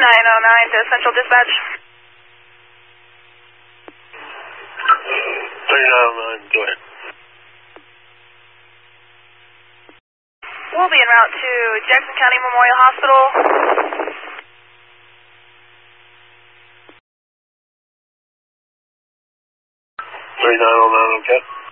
2909 to Central Dispatch. 3909, go ahead. We'll be en route to Jackson County Memorial Hospital. 3909, okay.